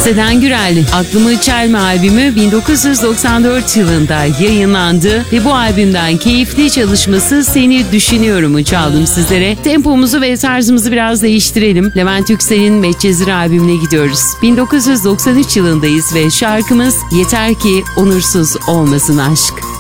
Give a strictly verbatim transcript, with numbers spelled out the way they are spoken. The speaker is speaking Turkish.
Seden Gürel, Aklımı Çelme albümü bin dokuz yüz doksan dört yılında yayınlandı ve bu albümden keyifli çalışması Seni Düşünüyorum'u çaldım sizlere. Tempomuzu ve tarzımızı biraz değiştirelim. Levent Yüksel'in Medcezir albümüne gidiyoruz. bin dokuz yüz doksan üç yılındayız ve şarkımız Yeter Ki Onursuz Olmasın Aşk.